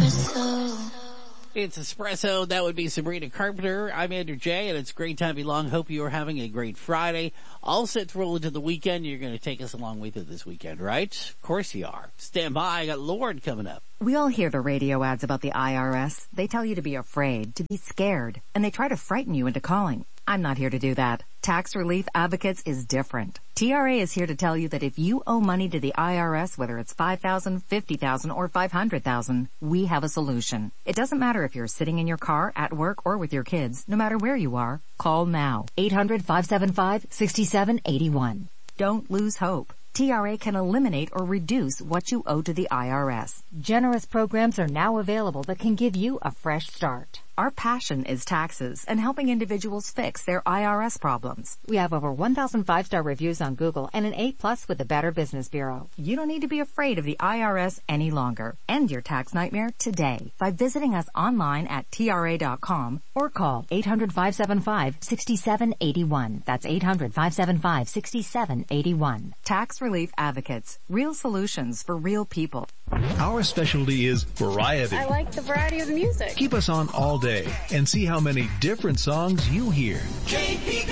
It's Espresso. That would be Sabrina Carpenter. I'm Andrew J, and it's a great time to be along. Hope you are having a great Friday. All set to roll into the weekend. You're going to take us along with you this weekend, right? Of course you are. Stand by. I got Lord coming up. We all hear the radio ads about the IRS. They tell you to be afraid, to be scared, and they try to frighten you into calling. I'm not here to do that. Tax Relief Advocates is different. TRA is here to tell you that if you owe money to the IRS, whether it's $5,000, $50,000, or $500,000, we have a solution. It doesn't matter if you're sitting in your car, at work, or with your kids. No matter where you are, call now. 800-575-6781. Don't lose hope. TRA can eliminate or reduce what you owe to the IRS. Generous programs are now available that can give you a fresh start. Our passion is taxes and helping individuals fix their IRS problems. We have over 1,000 5-star reviews on Google and an A+ with the Better Business Bureau. You don't need to be afraid of the IRS any longer. End your tax nightmare today by visiting us online at TRA.com or call 800-575-6781. That's 800-575-6781. Tax Relief Advocates. Real solutions for real people. Our specialty is variety. I like the variety of the music. Keep us on all day and see how many different songs you hear. JP